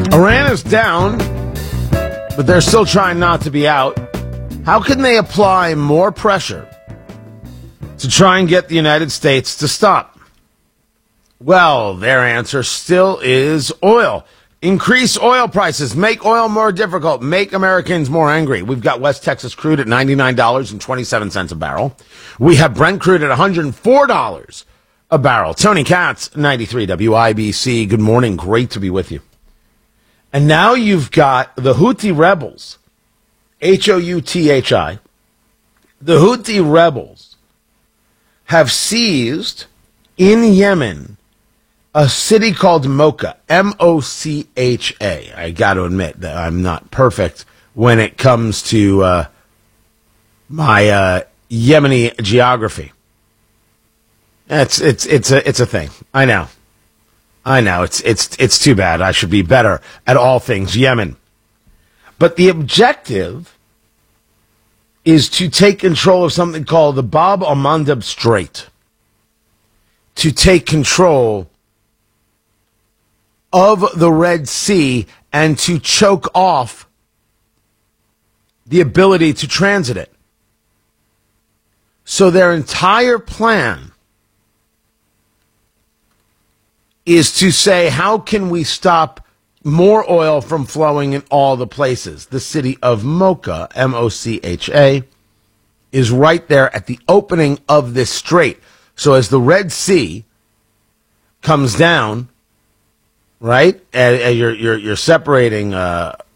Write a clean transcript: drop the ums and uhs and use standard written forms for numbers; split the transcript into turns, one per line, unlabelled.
Iran is down, but they're still trying not to be out. How can they apply more pressure to try and get the United States to stop? Well, their answer still is oil. Increase oil prices, make oil more difficult, make Americans more angry. We've got West Texas crude at $99.27 a barrel. We have Brent crude at $104 a barrel. Tony Katz, 93 WIBC. Good morning. Great to be with you. And now you've got the Houthi rebels, Houthi. The Houthi rebels have seized in Yemen a city called Mocha, Mocha. I got to admit that I'm not perfect when it comes to my Yemeni geography. It's a thing. I know. It's too bad. I should be better at all things Yemen. But the objective is to take control of something called the Bab al-Mandab Strait. To take control of the Red Sea and to choke off the ability to transit it. So their entire plan is to say, how can we stop more oil from flowing in all the places? The city of Mocha, Mocha, is right there at the opening of this strait. So as the Red Sea comes down, right, and you're separating